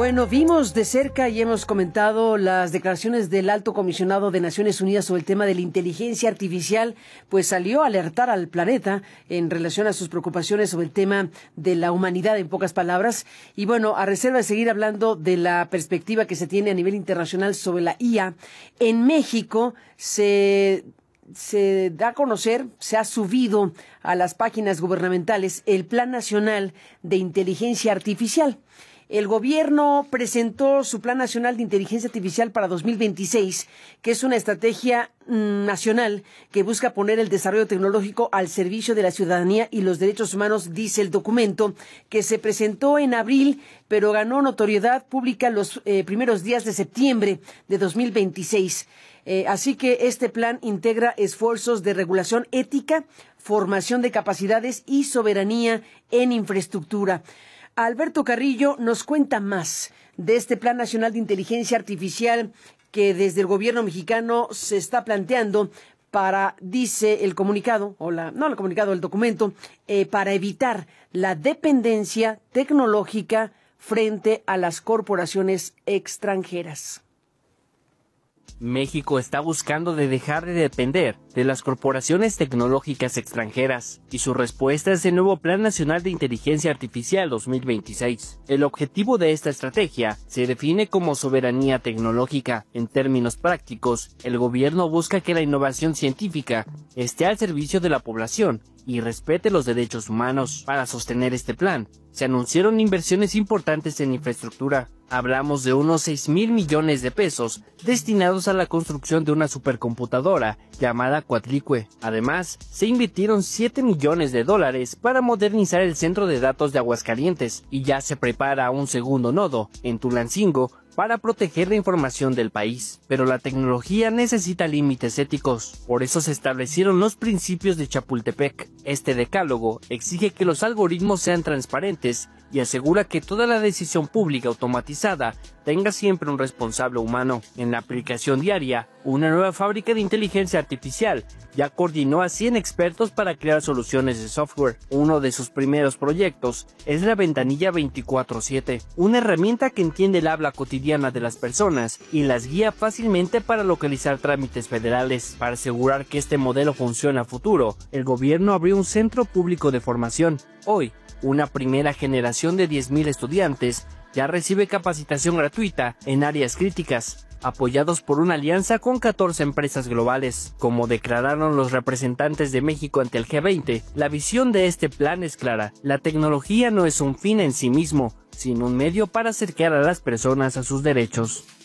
Bueno, vimos de cerca y hemos comentado las declaraciones del Alto Comisionado de Naciones Unidas sobre el tema de la inteligencia artificial, pues salió a alertar al planeta en relación a sus preocupaciones sobre el tema de la humanidad, en pocas palabras. Y bueno, a reserva de seguir hablando de la perspectiva que se tiene a nivel internacional sobre la IA, en México se da a conocer, se ha subido a las páginas gubernamentales el Plan Nacional de Inteligencia Artificial. El gobierno presentó su Plan Nacional de Inteligencia Artificial para 2026, que es una estrategia nacional que busca poner el desarrollo tecnológico al servicio de la ciudadanía y los derechos humanos, dice el documento, que se presentó en abril, pero ganó notoriedad pública los primeros días de septiembre de 2026. Así que este plan integra esfuerzos de regulación ética, formación de capacidades y soberanía en infraestructura. Alberto Carrillo nos cuenta más de este Plan Nacional de Inteligencia Artificial que desde el gobierno mexicano se está planteando para, dice el comunicado, el documento, para evitar la dependencia tecnológica frente a las corporaciones extranjeras. México está buscando dejar de depender de las corporaciones tecnológicas extranjeras y su respuesta es el nuevo Plan Nacional de Inteligencia Artificial 2026. El objetivo de esta estrategia se define como soberanía tecnológica. En términos prácticos, el gobierno busca que la innovación científica esté al servicio de la población y respete los derechos humanos. Para sostener este plan, se anunciaron inversiones importantes en infraestructura. Hablamos de unos 6,000 millones de pesos destinados a la construcción de una supercomputadora llamada Cuatlicue. Además, se invirtieron 7 millones de dólares para modernizar el centro de datos de Aguascalientes y ya se prepara un segundo nodo en Tulancingo para proteger la información del país. Pero la tecnología necesita límites éticos. Por eso se establecieron los principios de Chapultepec. Este decálogo exige que los algoritmos sean transparentes y asegura que toda la decisión pública automatizada tenga siempre un responsable humano. En la aplicación diaria, una nueva fábrica de inteligencia artificial ya coordinó a 100 expertos para crear soluciones de software. Uno de sus primeros proyectos es la ventanilla 24/7, una herramienta que entiende el habla cotidiana de las personas y las guía fácilmente para localizar trámites federales. Para asegurar que este modelo funcione a futuro, el gobierno abrió un centro público de formación. Hoy, una primera generación de 10,000 estudiantes ya recibe capacitación gratuita en áreas críticas, apoyados por una alianza con 14 empresas globales. Como declararon los representantes de México ante el G20, la visión de este plan es clara. La tecnología no es un fin en sí mismo, sino un medio para acercar a las personas a sus derechos.